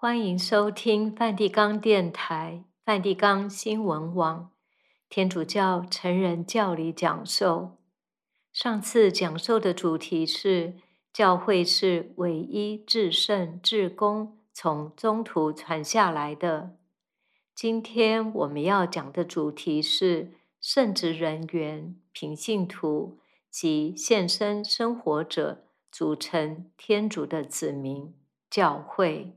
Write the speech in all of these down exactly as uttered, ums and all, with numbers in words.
欢迎收听梵蒂冈电台、梵蒂冈新闻网天主教成人教理讲授。上次讲授的主题是教会是唯一至圣至公从宗徒传下来的。今天我们要讲的主题是圣职人员、平信徒及献身生活者组成天主的子民教会。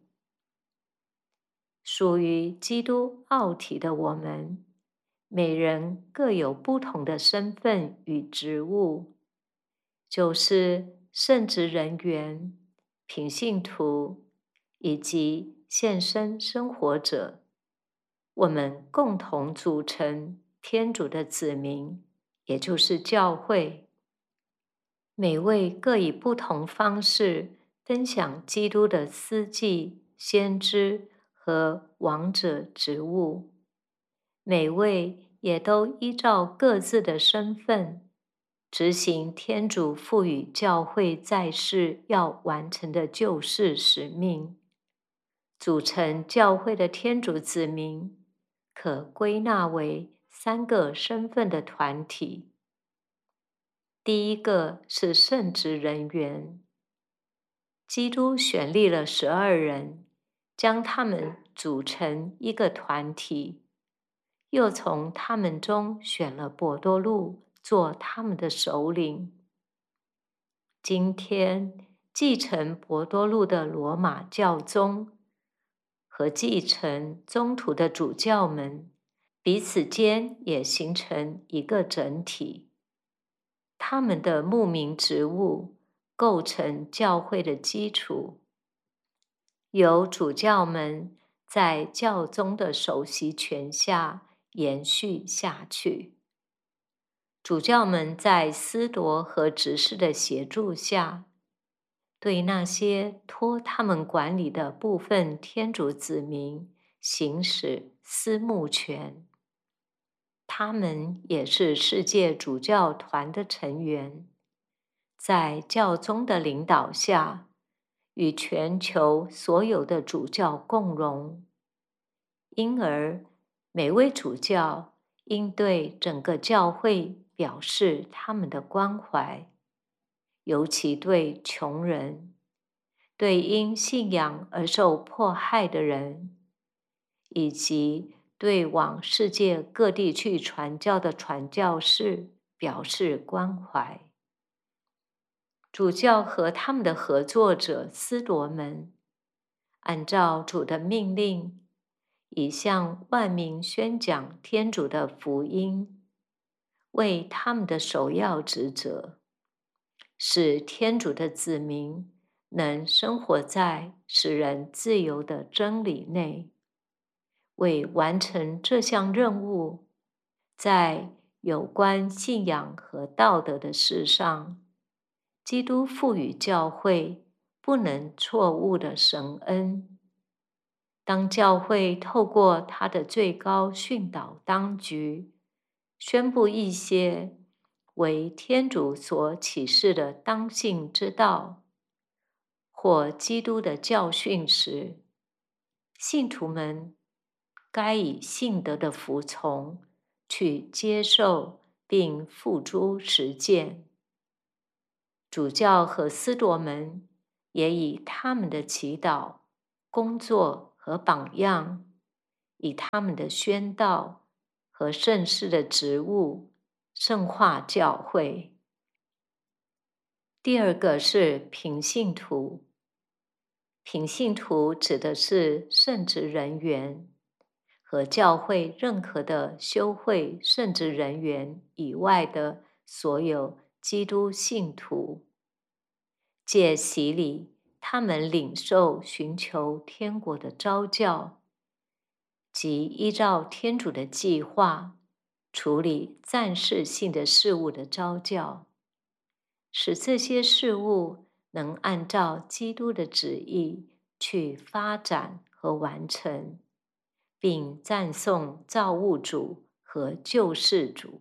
属于基督奥体的我们，每人各有不同的身份与职务，就是圣职人员、平信徒以及献身生活者，我们共同组成天主的子民，也就是教会。每位各以不同方式分享基督的司祭、先知和王者职务，每位也都依照各自的身份，执行天主赋予教会在世要完成的救世使命。组成教会的天主子民，可归纳为三个身份的团体。第一个是圣职人员，基督选立了十二人，将他们组成一个团体，又从他们中选了伯多禄做他们的首领。今天继承伯多禄的罗马教宗和继承宗徒的主教们，彼此间也形成一个整体。他们的牧民职务构成教会的基础，由主教们在教宗的首席权下延续下去。主教们在司铎和执事的协助下，对那些托他们管理的部分天主子民行使司牧权。他们也是世界主教团的成员，在教宗的领导下，与全球所有的主教共荣。因而，每位主教应对整个教会表示他们的关怀，尤其对穷人，对因信仰而受迫害的人，以及对往世界各地去传教的传教士表示关怀。主教和他们的合作者司铎们，按照主的命令，以向万民宣讲天主的福音，为他们的首要职责，使天主的子民能生活在使人自由的真理内。为完成这项任务，在有关信仰和道德的事上，基督赋予教会不能错误的神恩。当教会透过他的最高训导当局，宣布一些为天主所启示的当信之道，或基督的教训时，信徒们该以信德的服从去接受并付诸实践。主教和司铎们也以他们的祈祷、工作和榜样，以他们的宣道和圣事的职务，圣化教会。第二个是平信徒。平信徒指的是圣职人员和教会任何的修会圣职人员以外的所有基督信徒，借洗礼，他们领受寻求天国的召教，即依照天主的计划处理暂时性的事物的召教，使这些事物能按照基督的旨意去发展和完成，并赞颂造物主和救世主。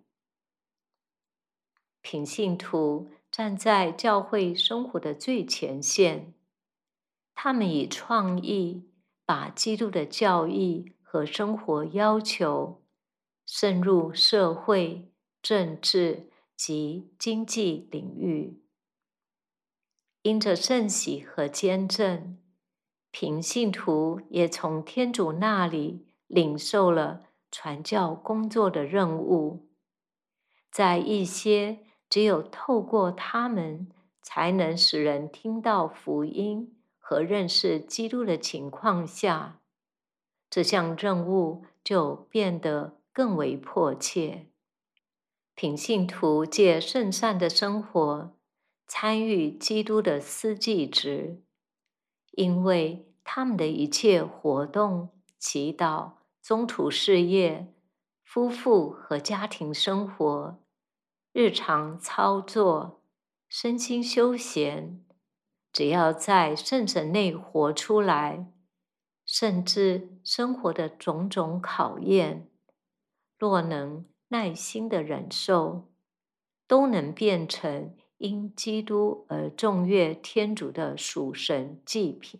平信徒站在教会生活的最前线，他们以创意把基督的教义和生活要求渗入社会、政治及经济领域。因着圣喜和坚振，平信徒也从天主那里领受了传教工作的任务。在一些只有透过他们才能使人听到福音和认识基督的情况下，这项任务就变得更为迫切。平信徒借圣善的生活参与基督的司祭职，因为他们的一切活动、祈祷、宗徒事业、夫妇和家庭生活、日常操作、身心休闲，只要在圣神内活出来，甚至生活的种种考验，若能耐心的忍受，都能变成因基督而重悦天主的属神祭品。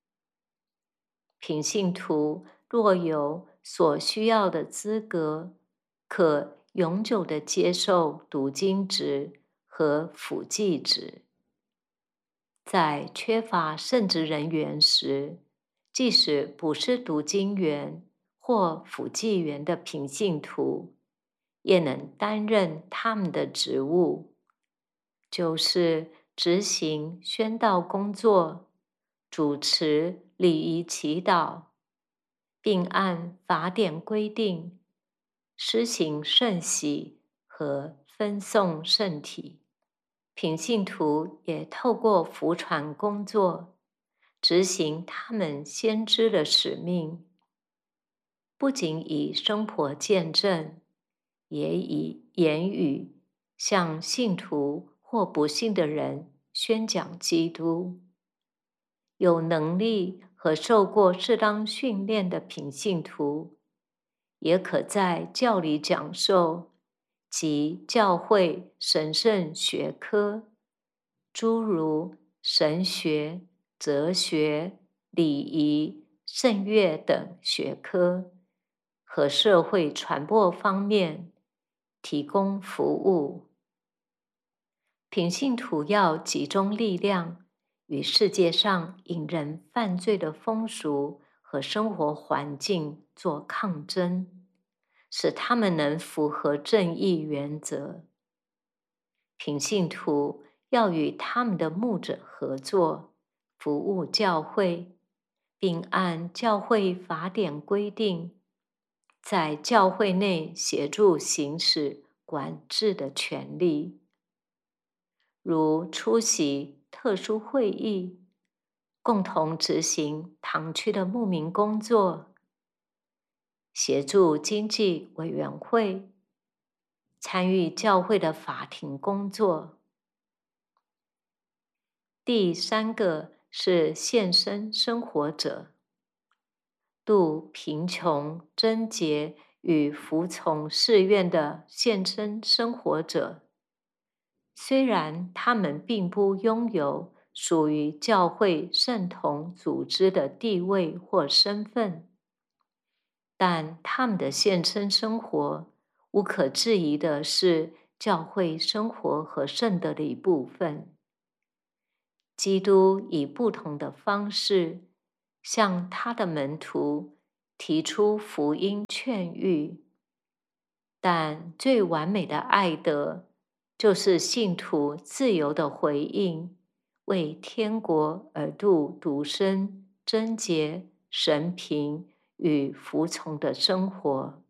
平信徒若有所需要的资格，可永久的接受读经职和辅祭职。在缺乏圣职人员时，即使不是读经员或辅祭员的平信徒，也能担任他们的职务，就是执行宣道工作、主持礼仪祈祷，并按法典规定施行圣洗和分送圣体。平信徒也透过福传工作，执行他们先知的使命，不仅以生活见证，也以言语向信徒或不信的人宣讲基督。有能力和受过适当训练的平信徒，也可在教理讲授及教会神圣学科，诸如神学、哲学、礼仪、圣乐等学科和社会传播方面提供服务。平信徒要集中力量，与世界上引人犯罪的风俗和生活环境做抗争，使他们能符合正义原则。平信徒要与他们的牧者合作，服务教会，并按教会法典规定，在教会内协助行使管制的权利，如出席特殊会议，共同执行堂区的牧民工作，协助经济委员会，参与教会的法庭工作。第三个是献身生活者，度贫穷、贞洁与服从誓愿的献身生活者。虽然他们并不拥有属于教会圣同组织的地位或身份，但他们的献身生活无可置疑的是教会生活和圣德的一部分。基督以不同的方式向他的门徒提出福音劝谕，但最完美的爱德就是信徒自由的回应，为天国而度独身、贞洁、神平与服从的生活。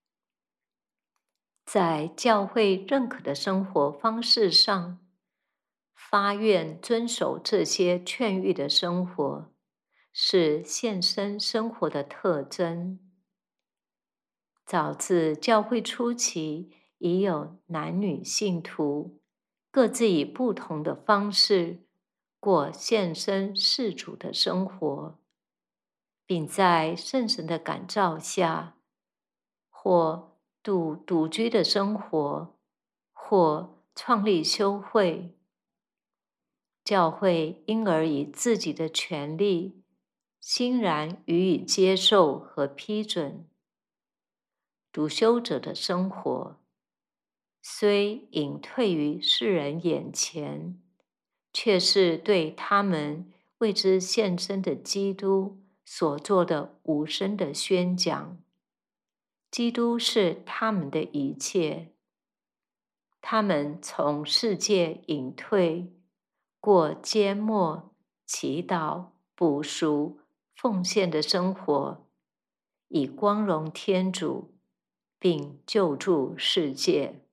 在教会认可的生活方式上，发愿遵守这些劝谕的生活，是献身生活的特征。早自教会初期，已有男女信徒各自以不同的方式过献身事主的生活，并在圣神的感召下，或度独居的生活，或创立修会。教会因而以自己的权利欣然予以接受和批准。独修者的生活，虽隐退于世人眼前，却是对他们为之献身的基督所做的无声的宣讲。基督是他们的一切。他们从世界隐退，过缄默、祈祷、补赎、奉献的生活，以光荣天主，并救助世界。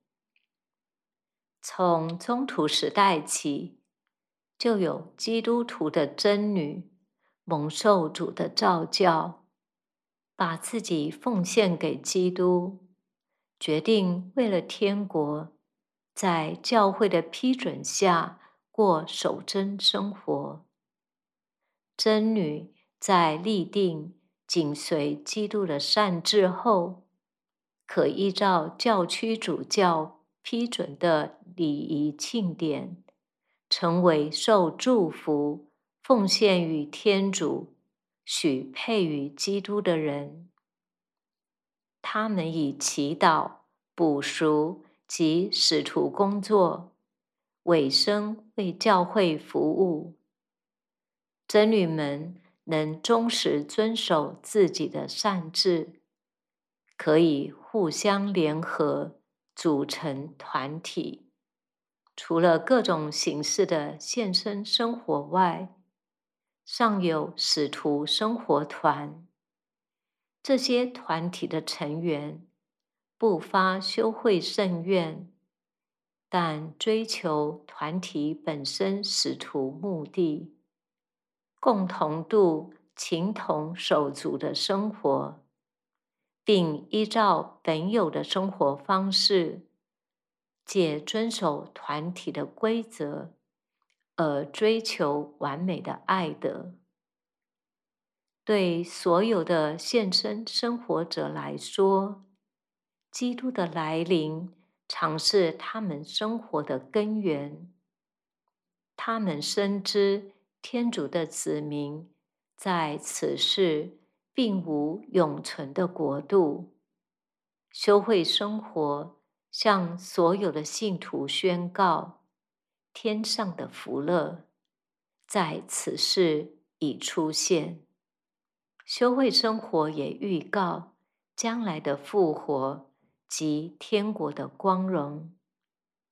从宗徒时代起，就有基督徒的真女蒙受主的召教，把自己奉献给基督，决定为了天国，在教会的批准下过守贞生活。真女在立定紧随基督的善治后，可依照教区主教批准的礼仪庆典，成为受祝福、奉献于天主、许配于基督的人。他们以祈祷、补赎及使徒工作，委身为教会服务。真女们能忠实遵守自己的善治，可以互相联合，组成团体。除了各种形式的献身生活外，尚有使徒生活团。这些团体的成员不发修会圣愿，但追求团体本身使徒目的，共同度情同手足的生活，并依照本有的生活方式，借遵守团体的规则而追求完美的爱德。对所有的献身生活者来说，基督的来临常是他们生活的根源。他们深知天主的子民在此世并无永存的国度。修会生活向所有的信徒宣告，天上的福乐在此世已出现。修会生活也预告将来的复活及天国的光荣。